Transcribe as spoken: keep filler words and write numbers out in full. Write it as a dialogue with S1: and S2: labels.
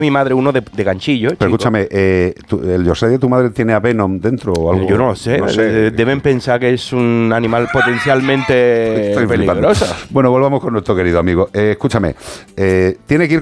S1: mi madre uno de, de ganchillo.
S2: Pero chico. Escúchame, eh, tu, ¿el José de tu madre tiene a Venom dentro o algo?
S1: Yo no lo sé. No sé. Deben pensar que es un animal potencialmente peligroso.
S2: Bueno, volvamos con nuestro querido amigo. Eh, escúchame, eh, tiene que ir